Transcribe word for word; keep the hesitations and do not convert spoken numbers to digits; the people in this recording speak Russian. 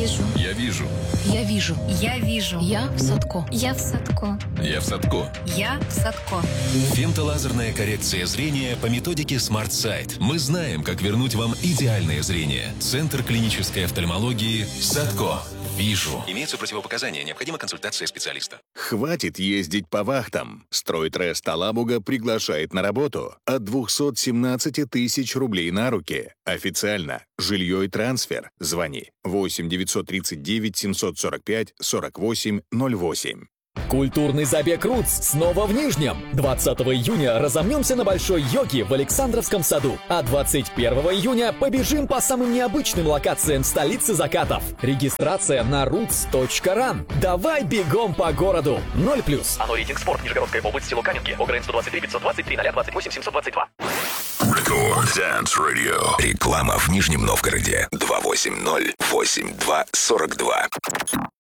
вижу. Я вижу. Я вижу. Я вижу. Я в Садко. Я в Садко. Я в Садко. Я в Садко. Фемтолазерная коррекция зрения по методике Smart Sight. Мы знаем, как вернуть вам идеальное зрение. Центр клинической офтальмологии Садко. Вижу. Имеются противопоказания. Необходима консультация специалиста. Хватит ездить по вахтам. Стройтрест Алабуга приглашает на работу от двухсот семнадцати тысяч рублей на руки. Официально. Жилье и трансфер. Звони восемь девятьсот тридцать девять семьсот сорок пять сорок восемь ноль восемь. Культурный забег «Рутс» снова в Нижнем. двадцатого июня разомнемся на Большой Йоге в Александровском саду. А двадцать первого июня побежим по самым необычным локациям столицы закатов. Регистрация на рутс точка ран. Давай бегом по городу. Ноль плюс. Оно рейтинг спорт. Нижегородская область, село Каменки. ОГРН сто двадцать три пятьсот двадцать три ноль двадцать восемь семьсот двадцать два. Рекорд Dance Radio. Реклама в Нижнем Новгороде. два восемь ноль восемь два сорок два.